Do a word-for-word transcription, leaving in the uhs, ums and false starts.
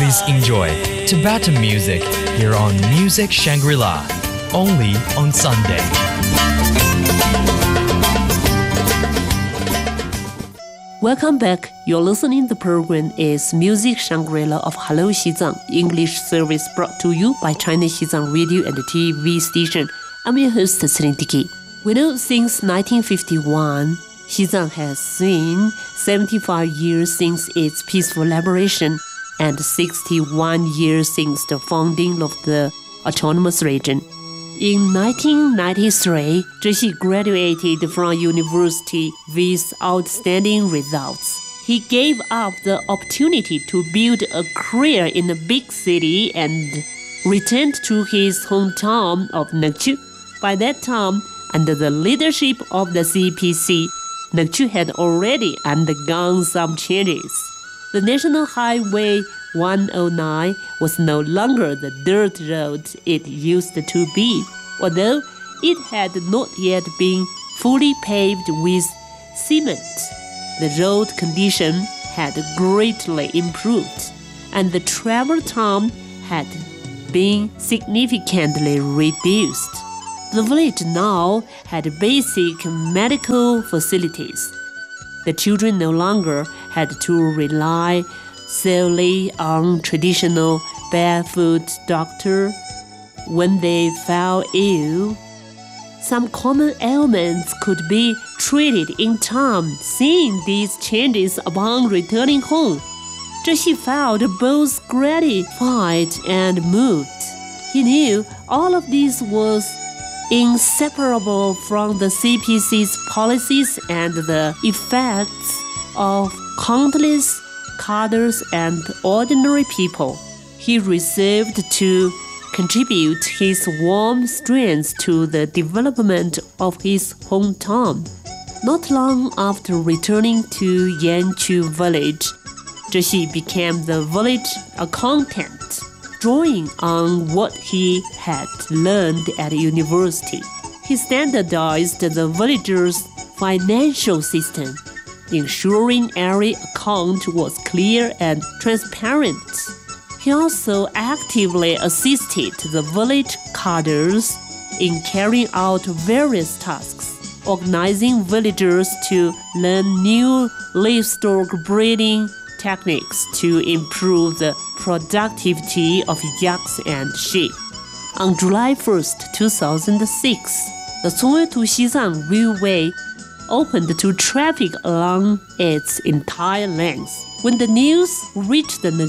Please enjoy Tibetan music here on Music Shangri-La, only on Sunday. Welcome back. You're listening. The program is Music Shangri-La of Hello Xizang, English service brought to you by China Xizang Radio and T V station. I'm your host, Celine Dickey. We know since nineteen fifty-one, Xizang has seen seventy-five years since its peaceful liberation and sixty-one years since the founding of the autonomous region. In nineteen ninety-three, Zhe graduated from university with outstanding results. He gave up the opportunity to build a career in a big city and returned to his hometown of Nengchu. By that time, under the leadership of the C P C, Nengchu had already undergone some changes. The National Highway one oh nine was no longer the dirt road it used to be, although it had not yet been fully paved with cement. The road condition had greatly improved, and the travel time had been significantly reduced. The village now had basic medical facilities. The children no longer had to rely solely on traditional barefoot doctor when they fell ill. Some common ailments could be treated in time. Seeing these changes upon returning home, Zhe felt both gratified and moved. He knew all of this was inseparable from the C P C's policies and the effects of countless cadres and ordinary people. He resolved to contribute his warm strength to the development of his hometown. Not long after returning to Yanchu village, Zhe became the village accountant, drawing on what he had learned at university. He standardized the villagers' financial system, ensuring every account was clear and transparent. He also actively assisted the village cadres in carrying out various tasks, organizing villagers to learn new livestock breeding techniques to improve the productivity of yaks and sheep. On July first, two thousand six, the Cong'an to Xizang Railway opened to traffic along its entire length. When the news reached the